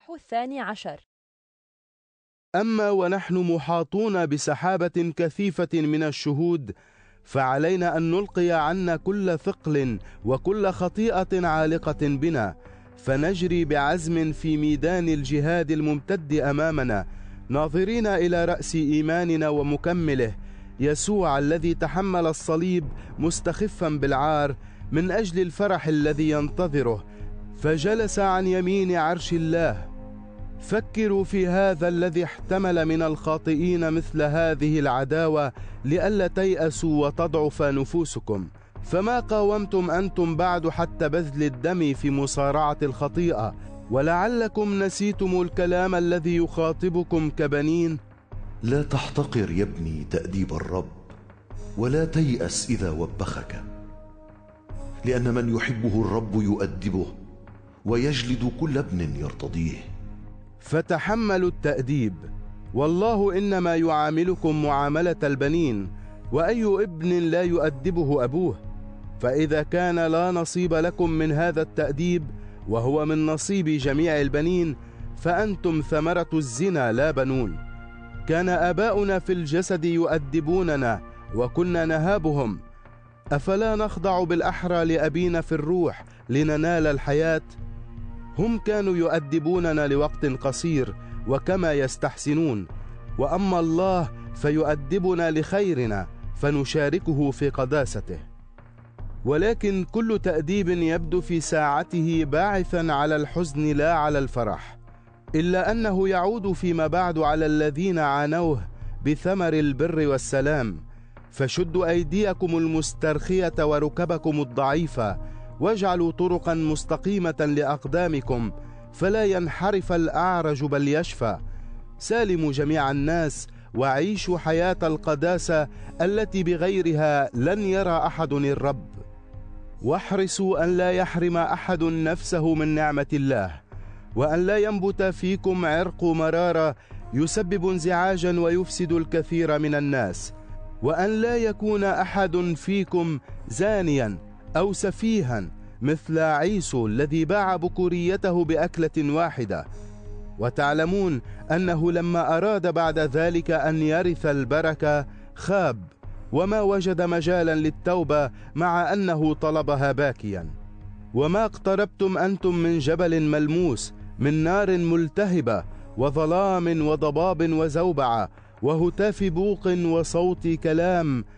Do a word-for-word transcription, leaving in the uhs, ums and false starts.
الإصحاح الثاني عشر. أما ونحن محاطون بسحابة كثيفة من الشهود، فعلينا أن نلقي عنا كل ثقل وكل خطيئة عالقة بنا، فنجري بعزم في ميدان الجهاد الممتد أمامنا، ناظرين إلى رأس إيماننا ومكمله، يسوع الذي تحمل الصليب مستخفا بالعار من أجل الفرح الذي ينتظره، فجلس عن يمين عرش الله. فكروا في هذا الذي احتمل من الخاطئين مثل هذه العداوة لئلا تيأسوا وتضعف نفوسكم. فما قاومتم أنتم بعد حتى بذل الدم في مصارعة الخطيئة، ولعلكم نسيتم الكلام الذي يخاطبكم كبنين. لا تحتقر يا ابني تأديب الرب، ولا تيأس إذا وبخك، لأن من يحبه الرب يؤدبه، ويجلد كل ابن يرتضيه. فتحملوا التأديب، والله إنما يعاملكم معاملة البنين، وأي ابن لا يؤدبه أبوه؟ فإذا كان لا نصيب لكم من هذا التأديب، وهو من نصيب جميع البنين، فأنتم ثمرة الزنا لا بنون. كان آباؤنا في الجسد يؤدبوننا وكنا نهابهم، أفلا نخضع بالأحرى لأبينا في الروح لننال الحياة؟ هم كانوا يؤدبوننا لوقت قصير وكما يستحسنون، وأما الله فيؤدبنا لخيرنا فنشاركه في قداسته. ولكن كل تأديب يبدو في ساعته باعثا على الحزن لا على الفرح، إلا أنه يعود فيما بعد على الذين عانوه بثمر البر والسلام. فشدوا أيديكم المسترخية وركبكم الضعيفة، واجعلوا طرقا مستقيمة لأقدامكم، فلا ينحرف الأعرج بل يشفى. سالموا جميع الناس، وعيشوا حياة القداسة التي بغيرها لن يرى أحد الرب. واحرصوا أن لا يحرم أحد نفسه من نعمة الله، وأن لا ينبت فيكم عرق مرارة يسبب انزعاجا ويفسد الكثير من الناس، وأن لا يكون أحد فيكم زانيا أو سفيها مثل عيسو الذي باع بكوريته بأكلة واحدة. وتعلمون أنه لما أراد بعد ذلك أن يرث البركة خاب، وما وجد مجالا للتوبة مع أنه طلبها باكيا. وما اقتربتم أنتم من جبل ملموس، من نار ملتهبة وظلام وضباب وزوبعة وهتاف بوق وصوت كلام،